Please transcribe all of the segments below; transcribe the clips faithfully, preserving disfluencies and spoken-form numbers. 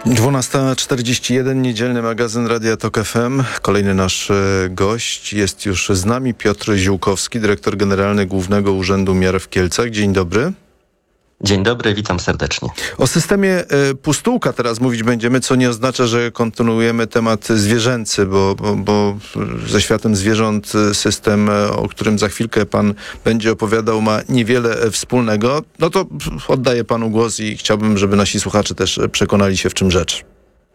dwunasta czterdzieści jeden, niedzielny magazyn Radia Tok F M. Kolejny nasz gość jest już z nami, Piotr Ziółkowski, dyrektor generalny Głównego Urzędu Miar w Kielcach. Dzień dobry. Dzień dobry, witam serdecznie. O systemie Pustułka teraz mówić będziemy, co nie oznacza, że kontynuujemy temat zwierzęcy, bo, bo, bo ze światem zwierząt system, o którym za chwilkę pan będzie opowiadał, ma niewiele wspólnego. No to oddaję panu głos i chciałbym, żeby nasi słuchacze też przekonali się, w czym rzecz.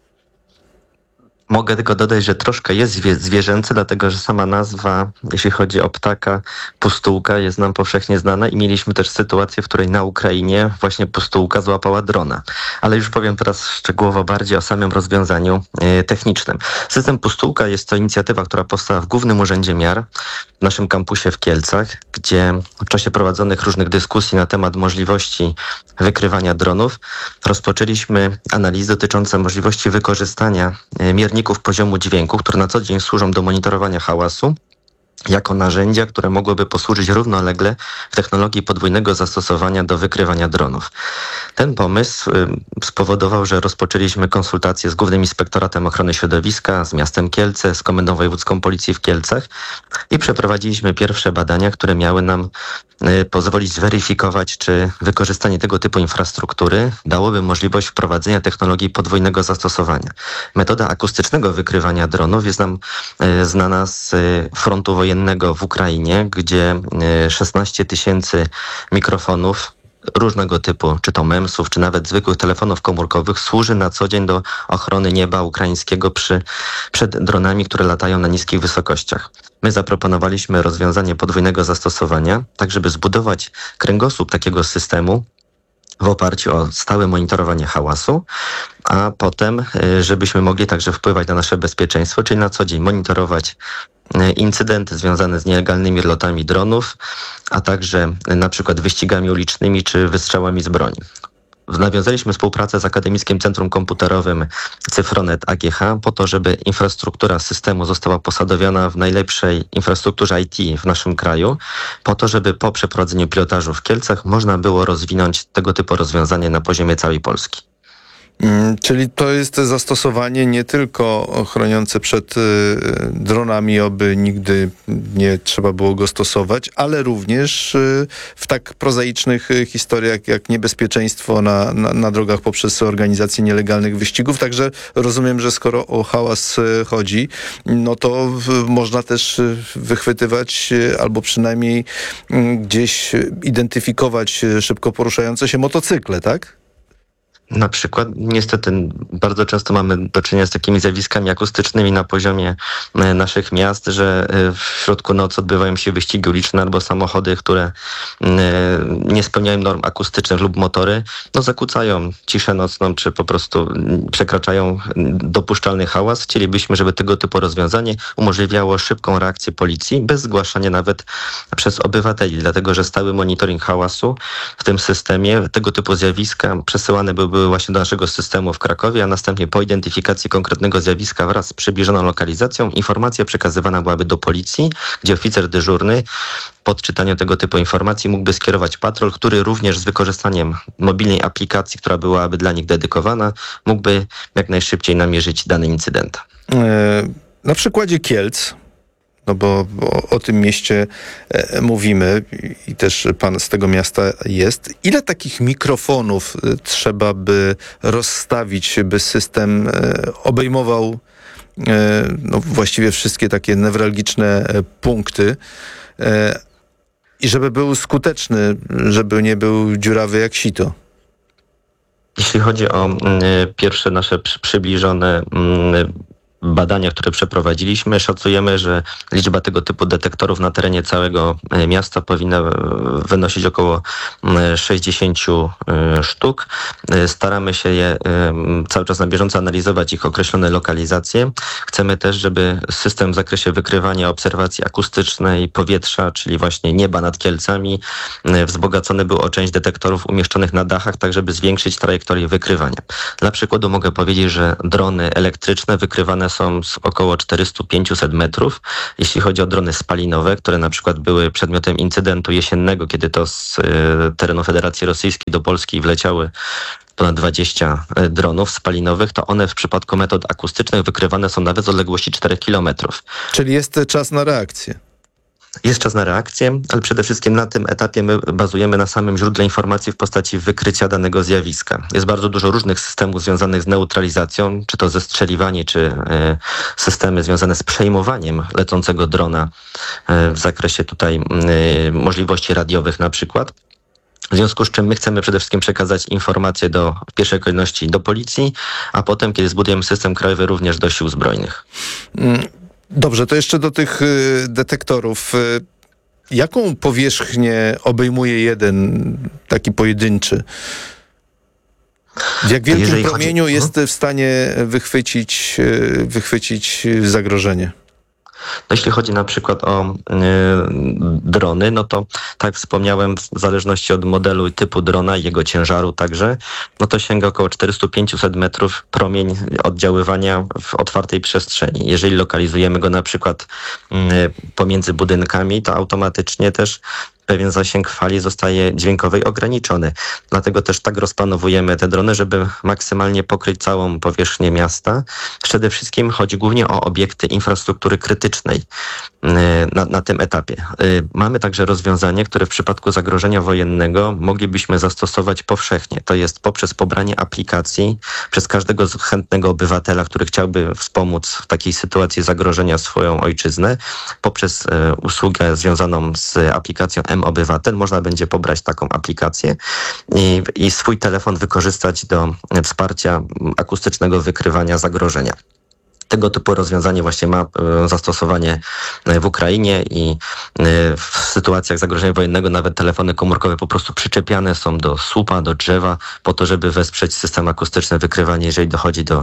Mogę tylko dodać, że troszkę jest zwie- zwierzęcy, dlatego że sama nazwa, jeśli chodzi o ptaka, Pustułka, jest nam powszechnie znana i mieliśmy też sytuację, w której na Ukrainie właśnie Pustułka złapała drona. Ale już powiem teraz szczegółowo bardziej o samym rozwiązaniu e, technicznym. System Pustułka jest to inicjatywa, która powstała w Głównym Urzędzie Miar, w naszym kampusie w Kielcach, gdzie w czasie prowadzonych różnych dyskusji na temat możliwości wykrywania dronów rozpoczęliśmy analizy dotyczące możliwości wykorzystania e, mierników poziomu dźwięku, które na co dzień służą do monitorowania hałasu, jako narzędzia, które mogłyby posłużyć równolegle w technologii podwójnego zastosowania do wykrywania dronów. Ten pomysł y, spowodował, że rozpoczęliśmy konsultacje z Głównym Inspektoratem Ochrony Środowiska, z miastem Kielce, z Komendą Wojewódzką Policji w Kielcach i przeprowadziliśmy pierwsze badania, które miały nam y, pozwolić zweryfikować, czy wykorzystanie tego typu infrastruktury dałoby możliwość wprowadzenia technologii podwójnego zastosowania. Metoda akustycznego wykrywania dronów jest nam y, znana z y, frontu wojennego w Ukrainie, gdzie szesnaście tysięcy mikrofonów różnego typu, czy to memsów, czy nawet zwykłych telefonów komórkowych służy na co dzień do ochrony nieba ukraińskiego przy, przed dronami, które latają na niskich wysokościach. My zaproponowaliśmy rozwiązanie podwójnego zastosowania, tak żeby zbudować kręgosłup takiego systemu w oparciu o stałe monitorowanie hałasu, a potem, żebyśmy mogli także wpływać na nasze bezpieczeństwo, czyli na co dzień monitorować incydenty związane z nielegalnymi lotami dronów, a także na przykład wyścigami ulicznymi czy wystrzałami z broni. Nawiązaliśmy współpracę z Akademickim Centrum Komputerowym Cyfronet A G H po to, żeby infrastruktura systemu została posadowiona w najlepszej infrastrukturze I T w naszym kraju, po to, żeby po przeprowadzeniu pilotażu w Kielcach można było rozwinąć tego typu rozwiązanie na poziomie całej Polski. Hmm, czyli to jest zastosowanie nie tylko chroniące przed y, dronami, oby nigdy nie trzeba było go stosować, ale również y, w tak prozaicznych y, historiach jak niebezpieczeństwo na, na, na drogach poprzez organizację nielegalnych wyścigów. Także rozumiem, że skoro o hałas y, chodzi, no to y, można też y, wychwytywać y, albo przynajmniej y, gdzieś identyfikować y, szybko poruszające się motocykle, tak? Na przykład, niestety bardzo często mamy do czynienia z takimi zjawiskami akustycznymi na poziomie naszych miast, że w środku nocy odbywają się wyścigi uliczne albo samochody, które nie spełniają norm akustycznych lub motory, no zakłócają ciszę nocną, czy po prostu przekraczają dopuszczalny hałas. Chcielibyśmy, żeby tego typu rozwiązanie umożliwiało szybką reakcję policji, bez zgłaszania nawet przez obywateli, dlatego że stały monitoring hałasu w tym systemie, tego typu zjawiska przesyłane były właśnie do naszego systemu w Krakowie, a następnie po identyfikacji konkretnego zjawiska wraz z przybliżoną lokalizacją informacja przekazywana byłaby do policji, gdzie oficer dyżurny po odczytaniu tego typu informacji mógłby skierować patrol, który również z wykorzystaniem mobilnej aplikacji, która byłaby dla nich dedykowana, mógłby jak najszybciej namierzyć dany incydent. E, na przykładzie Kielc, no bo, bo o tym mieście e, mówimy i też pan z tego miasta jest. Ile takich mikrofonów e, trzeba by rozstawić, by system e, obejmował e, no, właściwie wszystkie takie newralgiczne e, punkty e, i żeby był skuteczny, żeby nie był dziurawy jak sito? Jeśli chodzi o y, pierwsze nasze przy, przybliżone y, badania, które przeprowadziliśmy, szacujemy, że liczba tego typu detektorów na terenie całego miasta powinna wynosić około sześćdziesiąt sztuk. Staramy się je cały czas na bieżąco analizować, ich określone lokalizacje. Chcemy też, żeby system w zakresie wykrywania obserwacji akustycznej powietrza, czyli właśnie nieba nad Kielcami, wzbogacony był o część detektorów umieszczonych na dachach, tak żeby zwiększyć trajektorię wykrywania. Dla przykładu mogę powiedzieć, że drony elektryczne wykrywane są z około czterysta do pięciuset metrów. Jeśli chodzi o drony spalinowe, które na przykład były przedmiotem incydentu jesiennego, kiedy to z y, terenu Federacji Rosyjskiej do Polski wleciały ponad dwadzieścia dronów spalinowych, to one w przypadku metod akustycznych wykrywane są nawet z odległości czterech kilometrów. Czyli jest czas na reakcję. Jest czas na reakcję, ale przede wszystkim na tym etapie my bazujemy na samym źródle informacji w postaci wykrycia danego zjawiska. Jest bardzo dużo różnych systemów związanych z neutralizacją, czy to zestrzeliwanie, czy y, systemy związane z przejmowaniem lecącego drona y, w zakresie tutaj y, możliwości radiowych na przykład. W związku z czym my chcemy przede wszystkim przekazać informacje do, w pierwszej kolejności do policji, a potem, kiedy zbudujemy system krajowy, również do sił zbrojnych. Mm. Dobrze, to jeszcze do tych y, detektorów. Y, jaką powierzchnię obejmuje jeden taki pojedynczy? W jak wielkim Jeżeli promieniu chodzi... jest w stanie wychwycić, y, wychwycić zagrożenie? Jeśli chodzi na przykład o y, drony, no to tak jak wspomniałem, w zależności od modelu i typu drona i jego ciężaru także, no to sięga około czterysta do pięciuset metrów promień oddziaływania w otwartej przestrzeni. Jeżeli lokalizujemy go na przykład y, pomiędzy budynkami, to automatycznie też pewien zasięg fali zostaje dźwiękowej ograniczony. Dlatego też tak rozplanowujemy te drony, żeby maksymalnie pokryć całą powierzchnię miasta. Przede wszystkim chodzi głównie o obiekty infrastruktury krytycznej na, na tym etapie. Mamy także rozwiązanie, które w przypadku zagrożenia wojennego moglibyśmy zastosować powszechnie. To jest poprzez pobranie aplikacji przez każdego chętnego obywatela, który chciałby wspomóc w takiej sytuacji zagrożenia swoją ojczyznę, poprzez usługę związaną z aplikacją M-Obywatel. Można będzie pobrać taką aplikację i, i swój telefon wykorzystać do wsparcia akustycznego wykrywania zagrożenia. Tego typu rozwiązanie właśnie ma zastosowanie w Ukrainie i w sytuacjach zagrożenia wojennego nawet telefony komórkowe po prostu przyczepiane są do słupa, do drzewa po to, żeby wesprzeć system akustyczny wykrywanie, jeżeli dochodzi do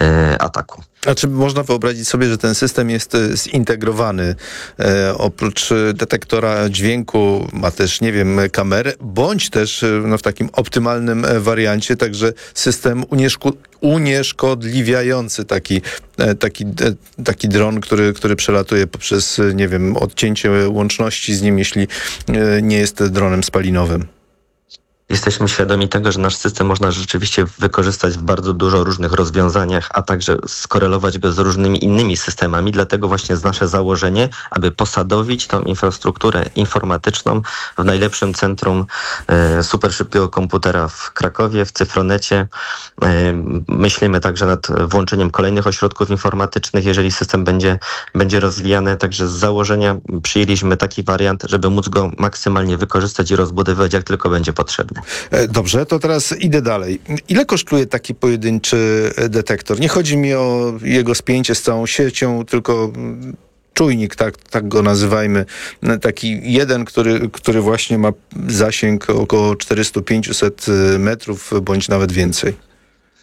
ataku. A czy można wyobrazić sobie, że ten system jest zintegrowany? E, oprócz detektora dźwięku ma też, nie wiem, kamerę, bądź też no, w takim optymalnym wariancie także system unieszku, unieszkodliwiający taki, taki, taki dron, który, który przelatuje poprzez, nie wiem, odcięcie łączności z nim, jeśli nie jest dronem spalinowym. Jesteśmy świadomi tego, że nasz system można rzeczywiście wykorzystać w bardzo dużo różnych rozwiązaniach, a także skorelować go z różnymi innymi systemami. Dlatego właśnie jest nasze założenie, aby posadowić tą infrastrukturę informatyczną w najlepszym centrum e, superszybkiego komputera w Krakowie, w Cyfronecie. E, myślimy także nad włączeniem kolejnych ośrodków informatycznych, jeżeli system będzie, będzie rozwijany. Także z założenia przyjęliśmy taki wariant, żeby móc go maksymalnie wykorzystać i rozbudowywać, jak tylko będzie potrzebny. Dobrze, to teraz idę dalej. Ile kosztuje taki pojedynczy detektor? Nie chodzi mi o jego spięcie z całą siecią, tylko czujnik, tak, tak go nazywajmy. Taki jeden, który, który właśnie ma zasięg około czterysta do pięciuset metrów, bądź nawet więcej.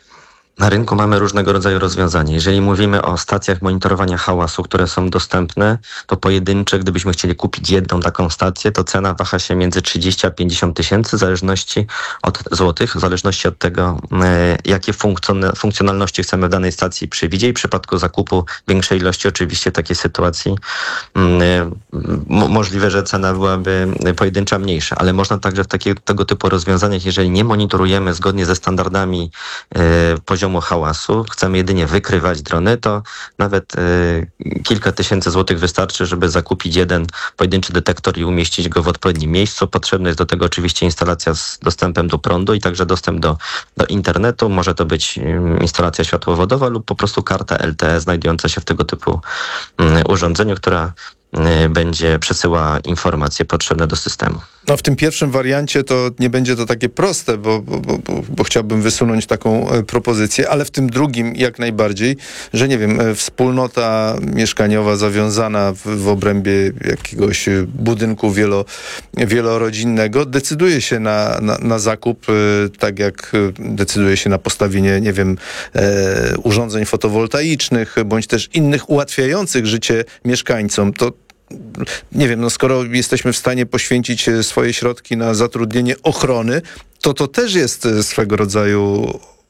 Na rynku mamy różnego rodzaju rozwiązania. Jeżeli mówimy o stacjach monitorowania hałasu, które są dostępne, to pojedyncze, gdybyśmy chcieli kupić jedną taką stację, to cena waha się między trzydzieści a pięćdziesiąt tysięcy, w zależności od złotych, w zależności od tego, e, jakie funkcjon- funkcjonalności chcemy w danej stacji przewidzieć. W przypadku zakupu większej ilości oczywiście takiej sytuacji e, m- możliwe, że cena byłaby pojedyncza mniejsza, ale można także w takie, tego typu rozwiązaniach, jeżeli nie monitorujemy zgodnie ze standardami e, poziomu hałasu, chcemy jedynie wykrywać drony, to nawet y, kilka tysięcy złotych wystarczy, żeby zakupić jeden pojedynczy detektor i umieścić go w odpowiednim miejscu. Potrzebna jest do tego oczywiście instalacja z dostępem do prądu i także dostęp do, do internetu. Może to być y, instalacja światłowodowa lub po prostu karta L T E znajdująca się w tego typu y, urządzeniu, która będzie przesyła informacje potrzebne do systemu. No w tym pierwszym wariancie to nie będzie to takie proste, bo, bo, bo, bo chciałbym wysunąć taką e, propozycję, ale w tym drugim jak najbardziej, że nie wiem, e, wspólnota mieszkaniowa zawiązana w, w obrębie jakiegoś budynku wielo, wielorodzinnego decyduje się na, na, na zakup, e, tak jak decyduje się na postawienie, nie wiem, e, urządzeń fotowoltaicznych, bądź też innych ułatwiających życie mieszkańcom. To nie wiem, no skoro jesteśmy w stanie poświęcić swoje środki na zatrudnienie ochrony, to to też jest swego rodzaju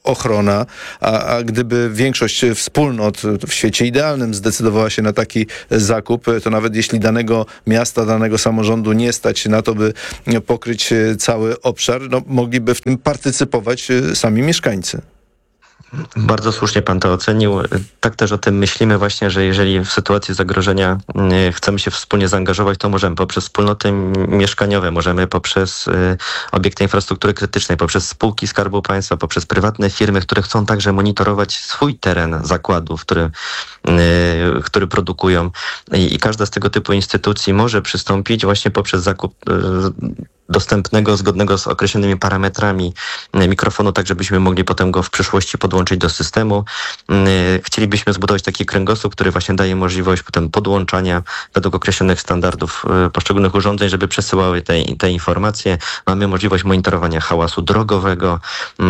ochrona, a, a gdyby większość wspólnot w świecie idealnym zdecydowała się na taki zakup, to nawet jeśli danego miasta, danego samorządu nie stać na to, by pokryć cały obszar, no, mogliby w tym partycypować sami mieszkańcy. Bardzo słusznie pan to ocenił. Tak też o tym myślimy właśnie, że jeżeli w sytuacji zagrożenia chcemy się wspólnie zaangażować, to możemy poprzez wspólnoty mieszkaniowe, możemy poprzez obiekty infrastruktury krytycznej, poprzez spółki Skarbu Państwa, poprzez prywatne firmy, które chcą także monitorować swój teren zakładów, który, który produkują. I, I każda z tego typu instytucji może przystąpić właśnie poprzez zakup dostępnego, zgodnego z określonymi parametrami mikrofonu, tak żebyśmy mogli potem go w przyszłości podłączyć do systemu. Chcielibyśmy zbudować taki kręgosłup, który właśnie daje możliwość potem podłączania według określonych standardów poszczególnych urządzeń, żeby przesyłały te, te informacje. Mamy możliwość monitorowania hałasu drogowego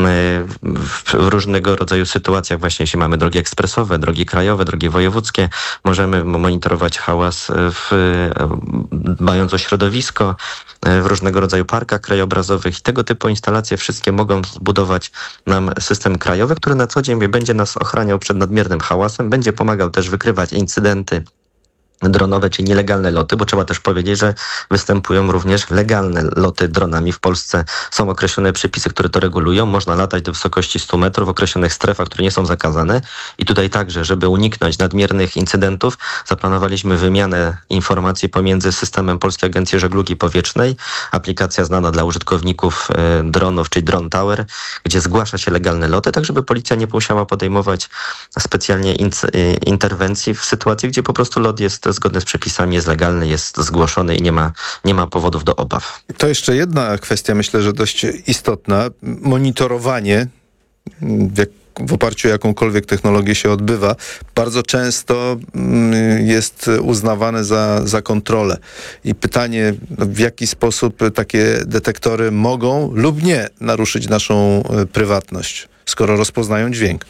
w różnego rodzaju sytuacjach. Właśnie jeśli mamy drogi ekspresowe, drogi krajowe, drogi wojewódzkie, możemy monitorować hałas w, dbając o środowisko, w różnego rodzaju parkach krajobrazowych i tego typu instalacje wszystkie mogą zbudować nam system krajowy, który na co dzień będzie nas ochraniał przed nadmiernym hałasem, będzie pomagał też wykrywać incydenty dronowe, czyli nielegalne loty, bo trzeba też powiedzieć, że występują również legalne loty dronami. W Polsce są określone przepisy, które to regulują. Można latać do wysokości stu metrów w określonych strefach, które nie są zakazane. I tutaj także, żeby uniknąć nadmiernych incydentów, zaplanowaliśmy wymianę informacji pomiędzy systemem Polskiej Agencji Żeglugi Powietrznej, aplikacja znana dla użytkowników dronów, czyli Drone Tower, gdzie zgłasza się legalne loty, tak żeby policja nie musiała podejmować specjalnie interwencji w sytuacji, gdzie po prostu lot jest zgodny z przepisami, jest legalny, jest zgłoszony i nie ma, nie ma powodów do obaw. To jeszcze jedna kwestia, myślę, że dość istotna. Monitorowanie, w, w oparciu o jakąkolwiek technologię się odbywa, bardzo często jest uznawane za, za kontrolę. I pytanie, w jaki sposób takie detektory mogą lub nie naruszyć naszą prywatność, skoro rozpoznają dźwięk.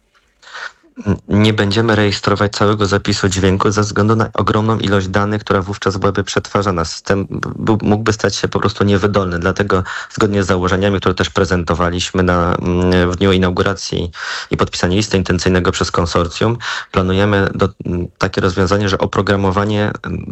Nie będziemy rejestrować całego zapisu dźwięku ze względu na ogromną ilość danych, która wówczas byłaby przetwarzana. System był, mógłby stać się po prostu niewydolny. Dlatego zgodnie z założeniami, które też prezentowaliśmy na, w dniu inauguracji i podpisania listy intencyjnego przez konsorcjum, planujemy do, takie rozwiązanie, że oprogramowanie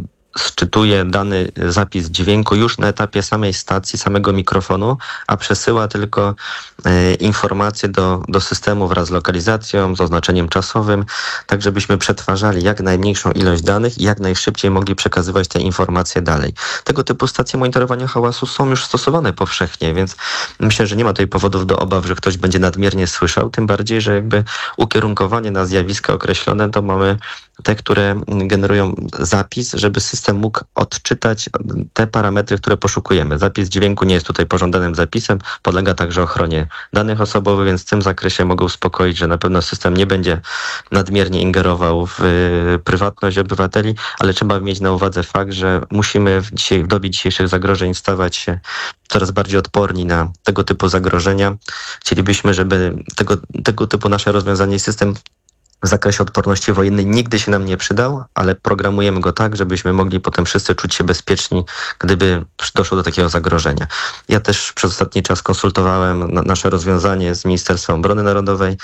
sczytuje dany zapis dźwięku już na etapie samej stacji, samego mikrofonu, a przesyła tylko y, informacje do, do systemu wraz z lokalizacją, z oznaczeniem czasowym, tak żebyśmy przetwarzali jak najmniejszą ilość danych i jak najszybciej mogli przekazywać te informacje dalej. Tego typu stacje monitorowania hałasu są już stosowane powszechnie, więc myślę, że nie ma tutaj powodów do obaw, że ktoś będzie nadmiernie słyszał, tym bardziej, że jakby ukierunkowanie na zjawiska określone to mamy te, które generują zapis, żeby system mógł odczytać te parametry, które poszukujemy. Zapis dźwięku nie jest tutaj pożądanym zapisem, podlega także ochronie danych osobowych, więc w tym zakresie mogę uspokoić, że na pewno system nie będzie nadmiernie ingerował w prywatność obywateli, ale trzeba mieć na uwadze fakt, że musimy w, dzisiaj, w dobie dzisiejszych zagrożeń stawać się coraz bardziej odporni na tego typu zagrożenia. Chcielibyśmy, żeby tego, tego typu nasze rozwiązanie system w zakresie odporności wojennej nigdy się nam nie przydał, ale programujemy go tak, żebyśmy mogli potem wszyscy czuć się bezpieczni, gdyby doszło do takiego zagrożenia. Ja też przez ostatni czas konsultowałem na, nasze rozwiązanie z Ministerstwem Obrony Narodowej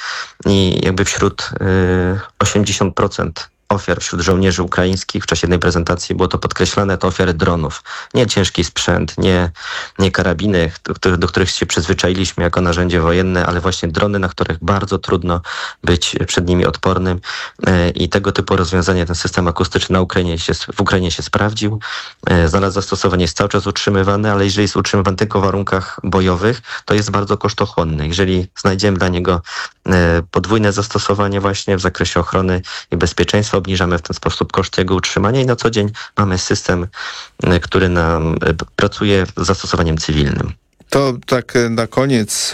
i jakby wśród y, osiemdziesiąt procent ofiar wśród żołnierzy ukraińskich, w czasie jednej prezentacji było to podkreślane, to ofiary dronów. Nie ciężki sprzęt, nie, nie karabiny, do, do których się przyzwyczailiśmy jako narzędzie wojenne, ale właśnie drony, na których bardzo trudno być przed nimi odpornym. I tego typu rozwiązanie, ten system akustyczny na Ukrainie się, w Ukrainie się sprawdził. Znalazł zastosowanie, jest cały czas utrzymywany, ale jeżeli jest utrzymywany tylko w warunkach bojowych, to jest bardzo kosztochłonny. Jeżeli znajdziemy dla niego podwójne zastosowanie właśnie w zakresie ochrony i bezpieczeństwa, obniżamy w ten sposób koszt jego utrzymania i na co dzień mamy system, który nam pracuje z zastosowaniem cywilnym. To tak na koniec,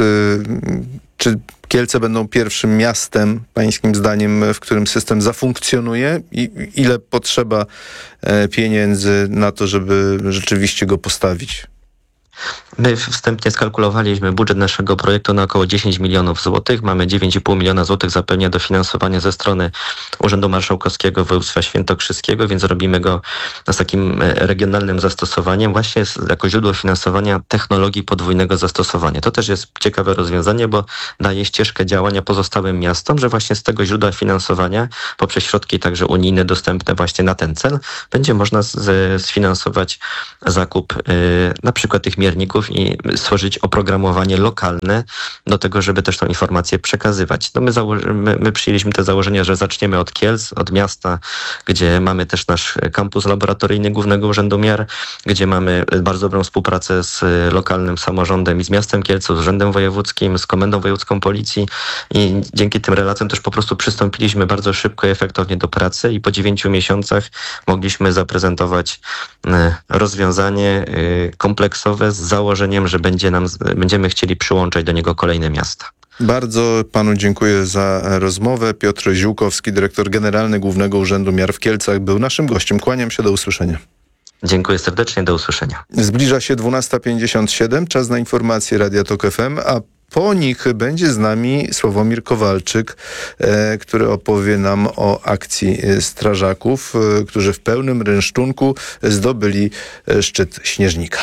czy Kielce będą pierwszym miastem, pańskim zdaniem, w którym system zafunkcjonuje i ile potrzeba pieniędzy na to, żeby rzeczywiście go postawić? My wstępnie skalkulowaliśmy budżet naszego projektu na około dziesięć milionów złotych. Mamy dziewięć i pół miliona złotych zapewnia dofinansowanie ze strony Urzędu Marszałkowskiego Województwa Świętokrzyskiego, więc robimy go z takim regionalnym zastosowaniem właśnie jako źródło finansowania technologii podwójnego zastosowania. To też jest ciekawe rozwiązanie, bo daje ścieżkę działania pozostałym miastom, że właśnie z tego źródła finansowania poprzez środki także unijne dostępne właśnie na ten cel będzie można z, sfinansować zakup y, na przykład tych mierników i stworzyć oprogramowanie lokalne do tego, żeby też tą informację przekazywać. No my, zało- my, my przyjęliśmy te założenia, że zaczniemy od Kielc, od miasta, gdzie mamy też nasz kampus laboratoryjny Głównego Urzędu Miar, gdzie mamy bardzo dobrą współpracę z lokalnym samorządem i z miastem Kielców, z Urzędem Wojewódzkim, z Komendą Wojewódzką Policji i dzięki tym relacjom też po prostu przystąpiliśmy bardzo szybko i efektownie do pracy i po dziewięciu miesiącach mogliśmy zaprezentować rozwiązanie kompleksowe z założeniem, że będzie nam, będziemy chcieli przyłączać do niego kolejne miasta. Bardzo panu dziękuję za rozmowę. Piotr Ziółkowski, dyrektor generalny Głównego Urzędu Miar w Kielcach, był naszym gościem. Kłaniam się, do usłyszenia. Dziękuję serdecznie, do usłyszenia. Zbliża się dwunasta pięćdziesiąt siedem, czas na informacje Radia Tok F M, a po nich będzie z nami Sławomir Kowalczyk, e, który opowie nam o akcji strażaków, e, którzy w pełnym rynsztunku zdobyli e, szczyt Śnieżnika.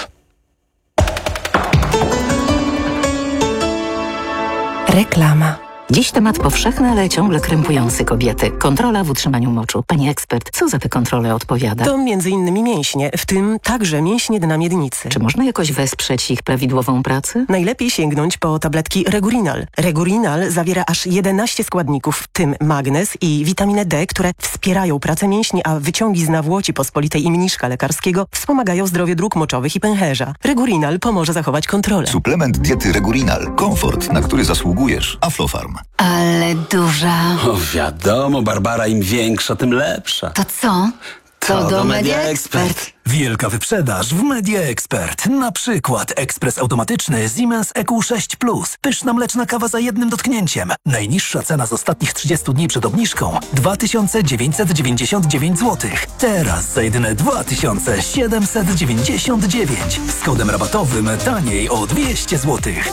Reklama. Dziś temat powszechny, ale ciągle krępujący kobiety. Kontrola w utrzymaniu moczu. Pani ekspert, co za te kontrole odpowiada? To między innymi mięśnie, w tym także mięśnie dna miednicy. Czy można jakoś wesprzeć ich prawidłową pracę? Najlepiej sięgnąć po tabletki Regurinal. Regurinal zawiera aż jedenaście składników, w tym magnez i witaminę D, które wspierają pracę mięśni, a wyciągi z nawłoci pospolitej i mniszka lekarskiego wspomagają zdrowie dróg moczowych i pęcherza. Regurinal pomoże zachować kontrolę. Suplement diety Regurinal. Komfort, na który zasługujesz. Aflofarm. Ale duża. O, wiadomo, Barbara, im większa, tym lepsza. To co? To, to do Media Expert. Wielka wyprzedaż w Media Expert. Na przykład ekspres automatyczny Siemens E Q sześć plus. Pyszna mleczna kawa za jednym dotknięciem. Najniższa cena z ostatnich trzydziestu dni przed obniżką dwa tysiące dziewięćset dziewięćdziesiąt dziewięć złotych. Teraz za jedyne dwa tysiące siedemset dziewięćdziesiąt dziewięć. Z kodem rabatowym taniej o dwieście złotych.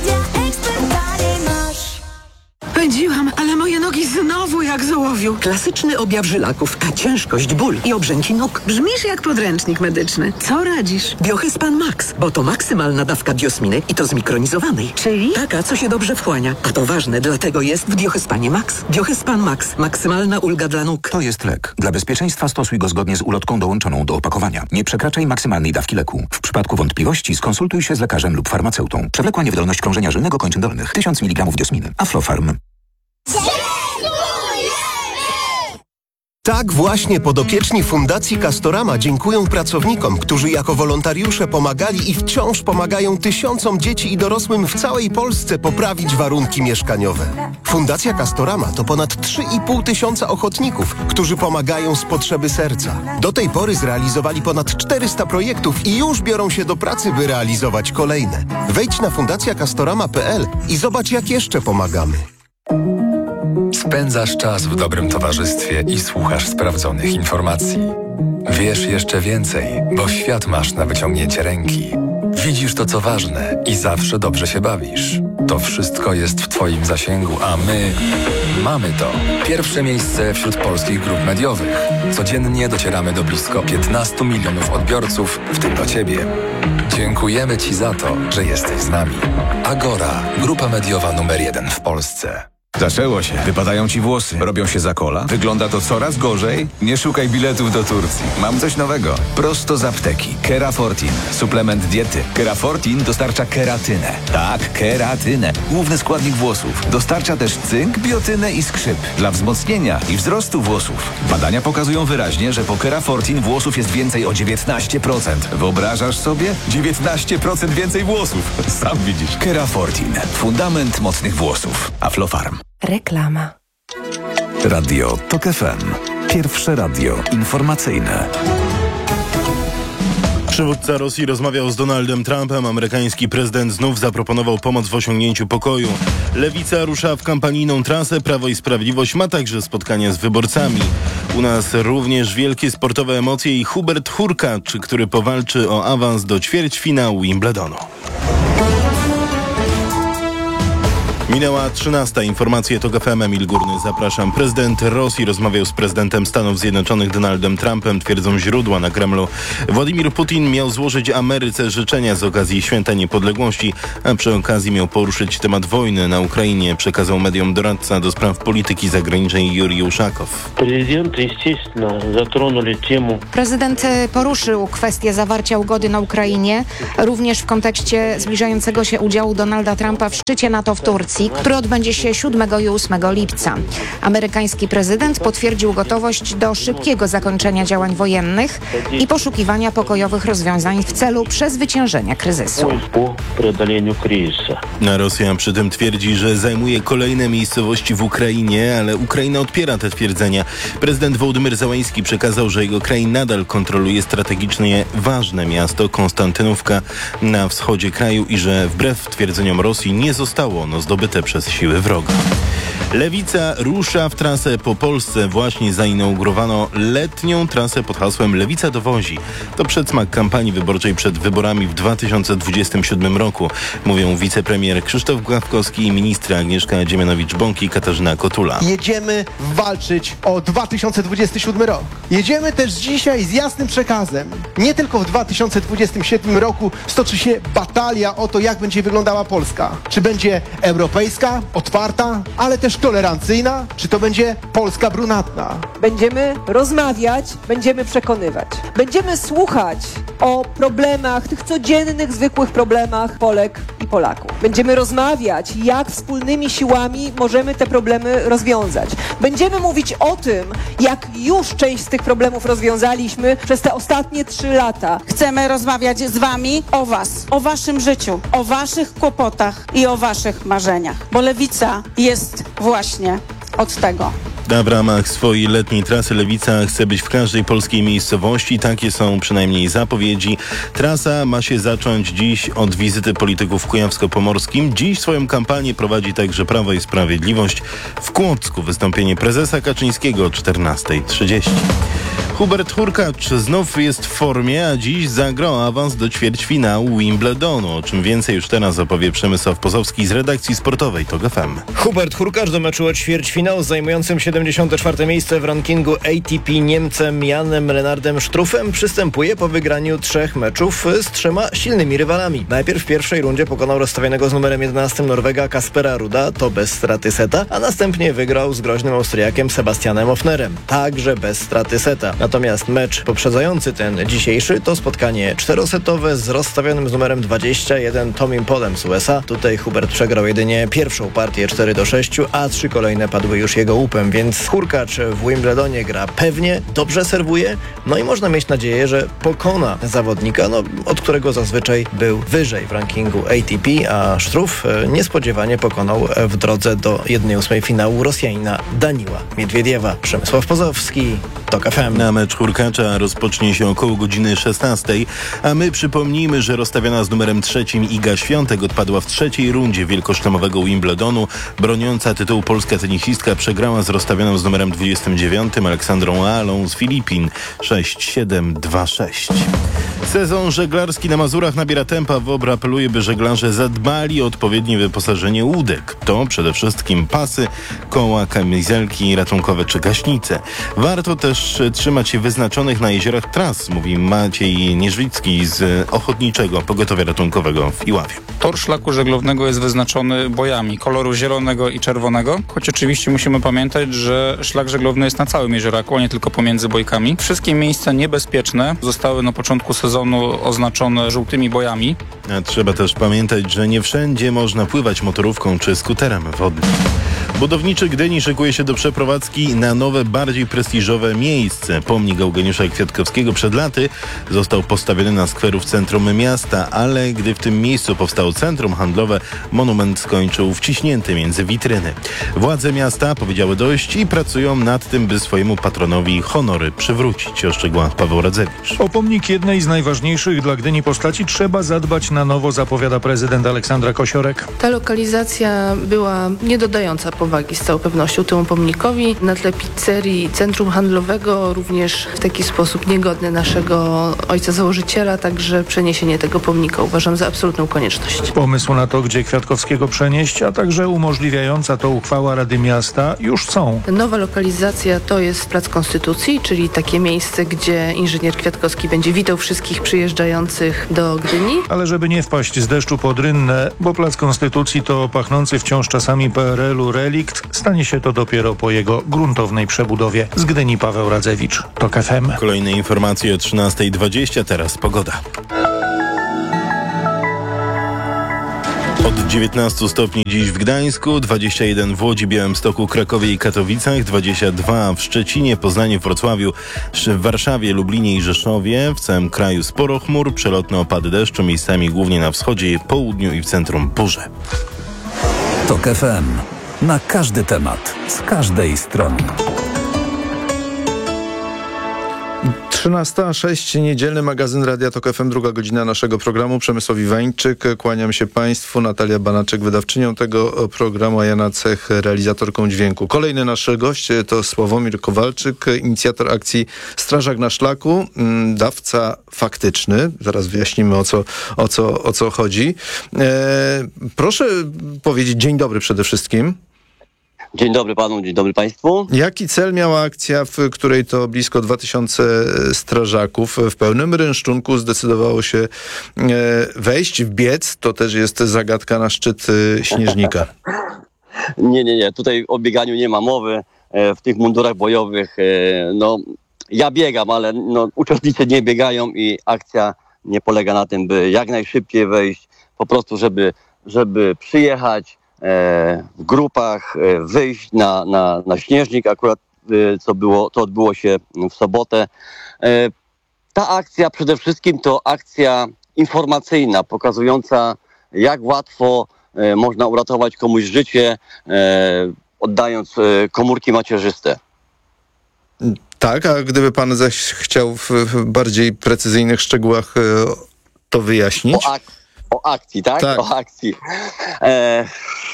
Pędziłam, ale moje nogi znowu jak z ołowiu. Klasyczny objaw żylaków, a ciężkość, ból i obrzęki nóg. Brzmisz jak podręcznik medyczny. Co radzisz? Diohespan Max, bo to maksymalna dawka diosminy i to zmikronizowanej. Czyli? Taka, co się dobrze wchłania. A to ważne, dlatego jest w Diohespanie Max. Diohespan Max. Maksymalna ulga dla nóg. To jest lek. Dla bezpieczeństwa stosuj go zgodnie z ulotką dołączoną do opakowania. Nie przekraczaj maksymalnej dawki leku. W przypadku wątpliwości skonsultuj się z lekarzem lub farmaceutą. Przewlekła niewydolność krążenia żylnego kończyn dolnych. tysiąc miligramów diosminy. Aflofarm. Tak właśnie podopieczni Fundacji Castorama dziękują pracownikom, którzy jako wolontariusze pomagali i wciąż pomagają tysiącom dzieci i dorosłym w całej Polsce poprawić warunki mieszkaniowe. Fundacja Castorama to ponad trzy i pół tysiąca ochotników, którzy pomagają z potrzeby serca. Do tej pory zrealizowali ponad czterysta projektów i już biorą się do pracy, by realizować kolejne. Wejdź na fundacja castorama kropka p l i zobacz, jak jeszcze pomagamy. Spędzasz czas w dobrym towarzystwie i słuchasz sprawdzonych informacji. Wiesz jeszcze więcej, bo świat masz na wyciągnięcie ręki. Widzisz to, co ważne i zawsze dobrze się bawisz. To wszystko jest w Twoim zasięgu, a my mamy to. Pierwsze miejsce wśród polskich grup mediowych. Codziennie docieramy do blisko piętnastu milionów odbiorców, w tym do Ciebie. Dziękujemy Ci za to, że jesteś z nami. Agora, grupa mediowa numer jeden w Polsce. Zaczęło się. Wypadają ci włosy. Robią się za kola. Wygląda to coraz gorzej. Nie szukaj biletów do Turcji. Mam coś nowego. Prosto z apteki. Kerafortin. Suplement diety. Kerafortin dostarcza keratynę. Tak, keratynę. Główny składnik włosów. Dostarcza też cynk, biotynę i skrzyp. Dla wzmocnienia i wzrostu włosów. Badania pokazują wyraźnie, że po Kerafortin włosów jest więcej o dziewiętnaście procent. Wyobrażasz sobie? dziewiętnaście procent więcej włosów. Sam widzisz. Kerafortin. Fundament mocnych włosów. Aflofarm. Reklama. Radio Tok F M. Pierwsze radio informacyjne. Przywódca Rosji rozmawiał z Donaldem Trumpem. Amerykański prezydent znów zaproponował pomoc w osiągnięciu pokoju. Lewica rusza w kampanijną trasę. Prawo i Sprawiedliwość ma także spotkania z wyborcami. U nas również wielkie sportowe emocje i Hubert Hurkacz, który powalczy o awans do ćwierćfinału Wimbledonu. Minęła trzynasta. Informacje TOK F M. Emil Górny, zapraszam. Prezydent Rosji rozmawiał z prezydentem Stanów Zjednoczonych Donaldem Trumpem, twierdzą źródła na Kremlu. Władimir Putin miał złożyć Ameryce życzenia z okazji Święta Niepodległości, a przy okazji miał poruszyć temat wojny na Ukrainie, przekazał mediom doradca do spraw polityki zagranicznej Jurij Uszakow. Prezydent poruszył kwestię zawarcia ugody na Ukrainie, również w kontekście zbliżającego się udziału Donalda Trumpa w szczycie NATO w Turcji, który odbędzie się siódmego i ósmego lipca. Amerykański prezydent potwierdził gotowość do szybkiego zakończenia działań wojennych i poszukiwania pokojowych rozwiązań w celu przezwyciężenia kryzysu. Rosja przy tym twierdzi, że zajmuje kolejne miejscowości w Ukrainie, ale Ukraina odpiera te twierdzenia. Prezydent Wołodymyr Zełański przekazał, że jego kraj nadal kontroluje strategicznie ważne miasto Konstantynówka na wschodzie kraju i że wbrew twierdzeniom Rosji nie zostało ono zdobyte przez siły wroga. Lewica rusza w trasę po Polsce. Właśnie zainaugurowano letnią trasę pod hasłem Lewica dowozi. To przedsmak kampanii wyborczej przed wyborami w dwa tysiące dwudziestym siódmym roku. Mówią wicepremier Krzysztof Gawkowski i ministry Agnieszka Dziemianowicz-Bąk i Katarzyna Kotula. Jedziemy walczyć o dwa tysiące dwudziesty siódmy rok. Jedziemy też dzisiaj z jasnym przekazem. Nie tylko w dwa tysiące dwudziestym siódmym roku stoczy się batalia o to, jak będzie wyglądała Polska. Czy będzie europejska, otwarta, ale też tolerancyjna, czy to będzie Polska brunatna? Będziemy rozmawiać, będziemy przekonywać. Będziemy słuchać o problemach, tych codziennych, zwykłych problemach Polek i Polaków. Będziemy rozmawiać, jak wspólnymi siłami możemy te problemy rozwiązać. Będziemy mówić o tym, jak już część z tych problemów rozwiązaliśmy przez te ostatnie trzy lata. Chcemy rozmawiać z wami o was, o waszym życiu, o waszych kłopotach i o waszych marzeniach, bo Lewica jest właśnie od tego. A w ramach swojej letniej trasy Lewica chce być w każdej polskiej miejscowości. Takie są przynajmniej zapowiedzi. Trasa ma się zacząć dziś od wizyty polityków w Kujawsko-Pomorskim. Dziś swoją kampanię prowadzi także Prawo i Sprawiedliwość. W Kłodzku wystąpienie prezesa Kaczyńskiego o czternasta trzydzieści. Hubert Hurkacz znów jest w formie, a dziś zagra o awans do ćwierćfinału Wimbledonu. O czym więcej już teraz opowie Przemysław Pozowski z redakcji sportowej TOK F M. Hubert Hurkacz do meczu o ćwierćfinał z zajmującym siedemdziesiąte czwarte miejsce w rankingu A T P Niemcem Janem Lennardem Struffem przystępuje po wygraniu trzech meczów z trzema silnymi rywalami. Najpierw w pierwszej rundzie pokonał rozstawionego z numerem jedenastym Norwega Kaspera Ruda, to bez straty seta, a następnie wygrał z groźnym Austriakiem Sebastianem Ofnerem, także bez straty seta. Natomiast mecz poprzedzający ten dzisiejszy to spotkanie czterosetowe z rozstawionym z numerem dwadzieścia jeden Tomim Polem z U S A. Tutaj Hubert przegrał jedynie pierwszą partię cztery do sześciu, a trzy kolejne padły już jego łupem, więc Hurkacz w Wimbledonie gra pewnie, dobrze serwuje, no i można mieć nadzieję, że pokona zawodnika, no, od którego zazwyczaj był wyżej w rankingu A T P, a Struff niespodziewanie pokonał w drodze do jednej ósmej finału Rosjanina Daniła Miedwiediewa. Przemysław Pozowski, TOK F M. Na mecz Hurkacza rozpocznie się około godziny szesnastej, a my przypomnijmy, że rozstawiona z numerem trzecim Iga Świątek odpadła w trzeciej rundzie wielkoszlemowego Wimbledonu. Broniąca tytułu polska tenisistka przegrała z rozstawioną z numerem dwudziestym dziewiątym Aleksandrą Alą z Filipin sześć siedem dwa sześć. Sezon żeglarski na Mazurach nabiera tempa. WOBR apeluje, by żeglarze zadbali o odpowiednie wyposażenie łódek. To przede wszystkim pasy, koła, kamizelki ratunkowe czy gaśnice. Warto też trzymać się wyznaczonych na jeziorach tras, mówi Maciej Nieżwicki z Ochotniczego Pogotowia Ratunkowego w Iławie. Tor szlaku żeglownego jest wyznaczony bojami koloru zielonego i czerwonego, choć oczywiście musimy pamiętać, że szlak żeglowny jest na całym jezioraku, a nie tylko pomiędzy bojkami. Wszystkie miejsca niebezpieczne zostały na początku sezonu oznaczone żółtymi bojami. A trzeba też pamiętać, że nie wszędzie można pływać motorówką czy skuterem wodnym. Budowniczy Gdyni szykuje się do przeprowadzki na nowe, bardziej prestiżowe miejsce. Pomnik Eugeniusza Kwiatkowskiego przed laty został postawiony na skweru w centrum miasta, ale gdy w tym miejscu powstało centrum handlowe, monument skończył wciśnięty między witryny. Władze miasta powiedziały dość i pracują nad tym, by swojemu patronowi honory przywrócić, oszczegła Paweł Radzewicz. O pomnik jednej z najważniejszych dla Gdyni postaci trzeba zadbać na nowo, zapowiada prezydent Aleksandra Kosiorek. Ta lokalizacja była nie dodająca powagi z całą pewnością temu pomnikowi. Na tle pizzerii, centrum handlowego również w taki sposób niegodny naszego ojca założyciela, także przeniesienie tego pomnika uważam za absolutną konieczność. Pomysł na to, gdzie Kwiatkowskiego przenieść, a także umożliwiająca to uchwała Rady Miasta już są. Nowa lokalizacja to jest Plac Konstytucji, czyli takie miejsce, gdzie inżynier Kwiatkowski będzie witał wszystkich przyjeżdżających do Gdyni. Ale żeby nie wpaść z deszczu pod rynnę, bo Plac Konstytucji to pachnący wciąż czasami P R L u relikt, stanie się to dopiero po jego gruntownej przebudowie. Z Gdyni Paweł Radzewicz, TOK F M. Kolejne informacje o trzynasta dwadzieścia, teraz pogoda. Od dziewiętnastu stopni dziś w Gdańsku, dwadzieścia jeden w Łodzi, Białymstoku, Krakowie i Katowicach, dwadzieścia dwa w Szczecinie, Poznaniu, Wrocławiu, w Warszawie, Lublinie i Rzeszowie. W całym kraju sporo chmur, przelotne opady deszczu, miejscami głównie na wschodzie, południu i w centrum burze. TOK F M. Na każdy temat, z każdej strony. trzynasta sześć, niedzielny magazyn Radia Tok F M, druga godzina naszego programu. Przemysław Iwańczyk, kłaniam się Państwu. Natalia Banaczek, wydawczynią tego programu, a Jana Cech, realizatorką dźwięku. Kolejny nasz gość to Sławomir Kowalczyk, inicjator akcji Strażak na szlaku, dawca faktyczny. Zaraz wyjaśnimy, o co, o co, o co chodzi. E, proszę powiedzieć dzień dobry przede wszystkim. Dzień dobry panu, dzień dobry państwu. Jaki cel miała akcja, w której to blisko dwa tysiące strażaków w pełnym rynsztunku zdecydowało się wejść, wbiec? To też jest zagadka na szczyt Śnieżnika. nie, nie, nie. Tutaj o bieganiu nie ma mowy. W tych mundurach bojowych, no ja biegam, ale no, uczestnicy nie biegają i akcja nie polega na tym, by jak najszybciej wejść, po prostu żeby, żeby przyjechać, w grupach wyjść na, na, na Śnieżnik, akurat co było, to odbyło się w sobotę. Ta akcja przede wszystkim to akcja informacyjna, pokazująca, jak łatwo można uratować komuś życie, oddając komórki macierzyste. Tak, a gdyby pan zaś chciał w bardziej precyzyjnych szczegółach to wyjaśnić? O, ak- o akcji, tak? tak? O akcji. E-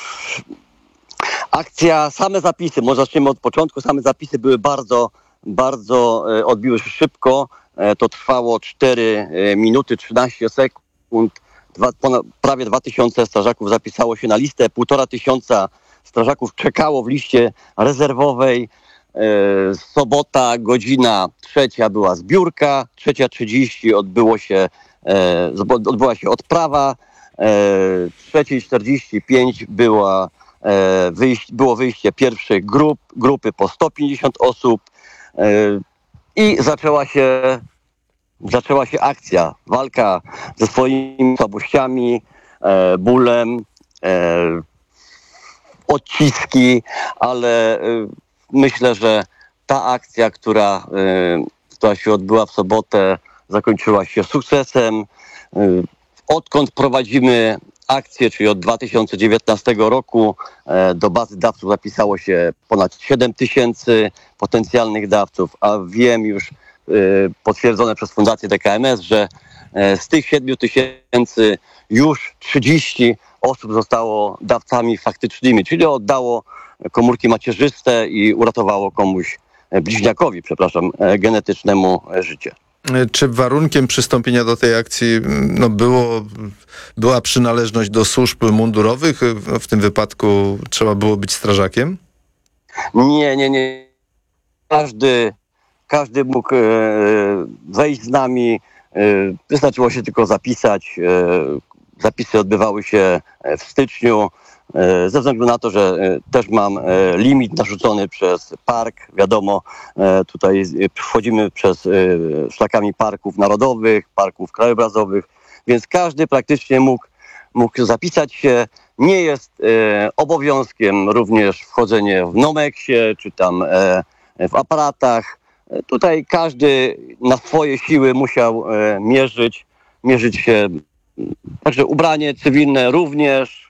Akcja, same zapisy, może zaczniemy od początku, same zapisy były bardzo, bardzo, e, odbiły się szybko, e, to trwało cztery minuty, trzynaście sekund, dwa, ponad, prawie dwa tysiące strażaków zapisało się na listę, półtora tysiąca strażaków czekało w liście rezerwowej, e, sobota, godzina trzecia była zbiórka, trzecia trzydzieści odbyło się, e, odbyła się odprawa, e, trzecia czterdzieści pięć była Wyjść, było wyjście pierwszych grup, grupy po sto pięćdziesiąt osób i zaczęła się, zaczęła się akcja, walka ze swoimi słabościami, bólem, odciski, ale myślę, że ta akcja, która, która się odbyła w sobotę, zakończyła się sukcesem. Odkąd prowadzimy akcję, czyli od dwa tysiące dziewiętnastego roku, do bazy dawców zapisało się ponad siedem tysięcy potencjalnych dawców, a wiem już potwierdzone przez Fundację D K M S, że z tych siedmiu tysięcy już trzydzieści osób zostało dawcami faktycznymi, czyli oddało komórki macierzyste i uratowało komuś, bliźniakowi, przepraszam, genetycznemu życie. Czy warunkiem przystąpienia do tej akcji no było, była przynależność do służb mundurowych? W tym wypadku trzeba było być strażakiem? Nie, nie, nie. Każdy, każdy mógł e, wejść z nami. E, wystarczyło się tylko zapisać. E, zapisy odbywały się w styczniu. E, ze względu na to, że e, też mam e, limit narzucony przez park. Wiadomo, e, tutaj wchodzimy przez e, szlakami parków narodowych, parków krajobrazowych, więc każdy praktycznie mógł, mógł zapisać się Nie jest e, obowiązkiem również wchodzenie w Nomeksie czy tam e, w aparatach. E, tutaj każdy na swoje siły musiał e, mierzyć, mierzyć się. Także ubranie cywilne również.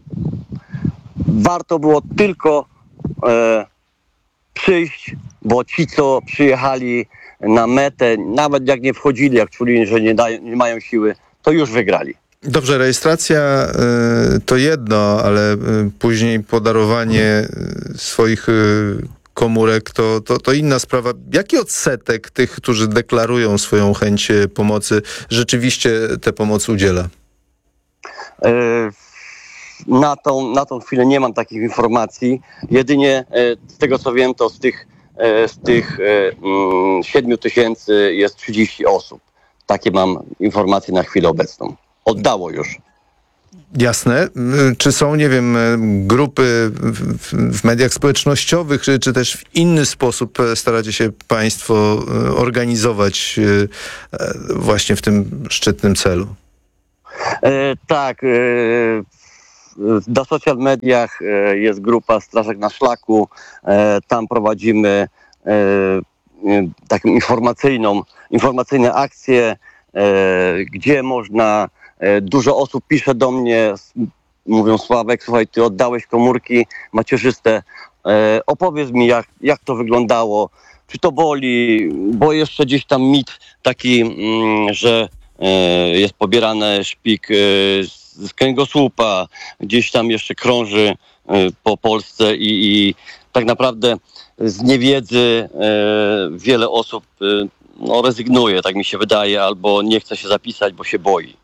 Warto było tylko e, przyjść, bo ci, co przyjechali na metę, nawet jak nie wchodzili, jak czuli, że nie, dają, nie mają siły, to już wygrali. Dobrze, rejestracja y, to jedno, ale y, później podarowanie y, swoich y, komórek to, to, to inna sprawa. Jaki odsetek tych, którzy deklarują swoją chęć pomocy, rzeczywiście tę pomoc udziela? Y, na, tą, na tą chwilę nie mam takich informacji. Jedynie y, z tego, co wiem, to z tych, y, z tych y, siedmiu tysięcy jest trzydzieści osób. Takie mam informacje na chwilę obecną. Oddało już. Jasne. Czy są, nie wiem, grupy w, w mediach społecznościowych, czy, czy też w inny sposób staracie się państwo organizować właśnie w tym szczytnym celu? E, tak. E, na social mediach e, jest grupa Strażak na Szlaku. E, tam prowadzimy e, e, taką informacyjną, informacyjne akcje, e, gdzie można. Dużo osób pisze do mnie, mówią: Sławek, słuchaj, ty oddałeś komórki macierzyste, e, opowiedz mi, jak, jak to wyglądało, czy to boli, bo jeszcze gdzieś tam mit taki, mm, że e, jest pobierany szpik e, z kręgosłupa, gdzieś tam jeszcze krąży e, po Polsce i, i tak naprawdę z niewiedzy e, wiele osób e, no, rezygnuje, tak mi się wydaje, albo nie chce się zapisać, bo się boi.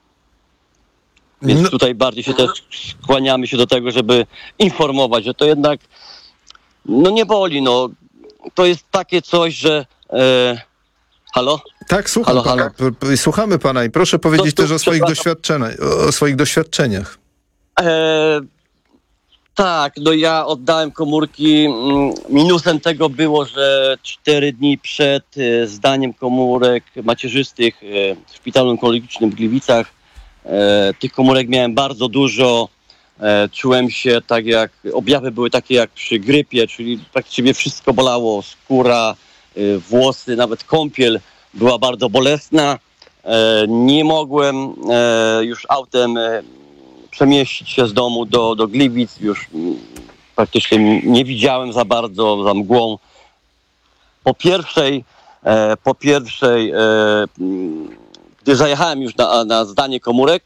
Więc tutaj bardziej się też skłaniamy się do tego, żeby informować, że to jednak no nie boli, no. To jest takie coś, że... E, halo? Tak, słucham halo, pana. halo? P- słuchamy pana i proszę powiedzieć To, to, też o swoich, doświadczeniach, o swoich doświadczeniach. E, tak, no ja oddałem komórki. Minusem tego było, że cztery dni przed e, zdaniem komórek macierzystych e, w szpitalu onkologicznym w Gliwicach E, tych komórek miałem bardzo dużo, e, czułem się tak jak, objawy były takie jak przy grypie, czyli praktycznie wszystko bolało, skóra, e, włosy, nawet kąpiel była bardzo bolesna. E, nie mogłem e, już autem e, przemieścić się z domu do, do Gliwic, już m, praktycznie nie widziałem za bardzo, za mgłą. Po pierwszej, e, po pierwszej e, m, gdy zajechałem już na, na zdanie komórek,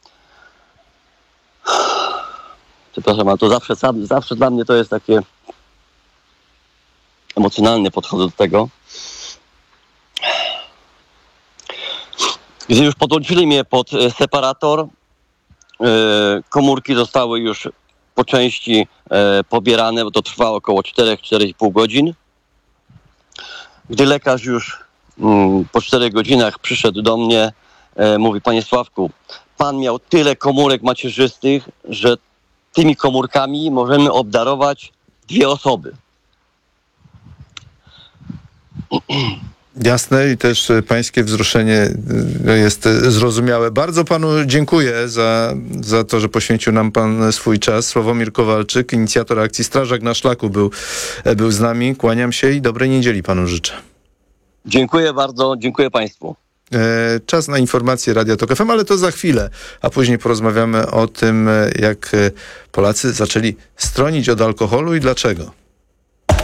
przepraszam, ale to zawsze, zawsze dla mnie to jest takie emocjonalne, podchodzę do tego. Gdy już podłączyli mnie pod separator, komórki zostały już po części pobierane, bo to trwało około cztery do czterech i pół godzin. Gdy lekarz już po czterech godzinach przyszedł do mnie, e, mówi: panie Sławku, pan miał tyle komórek macierzystych, że tymi komórkami możemy obdarować dwie osoby. Jasne i też pańskie wzruszenie jest zrozumiałe. Bardzo panu dziękuję za, za to, że poświęcił nam pan swój czas. Sławomir Kowalczyk, inicjator akcji Strażak na Szlaku był, był z nami. Kłaniam się i dobrej niedzieli panu życzę. Dziękuję bardzo, dziękuję państwu. Czas na informacje Radia Tok F M, ale to za chwilę, a później porozmawiamy o tym, jak Polacy zaczęli stronić od alkoholu i dlaczego.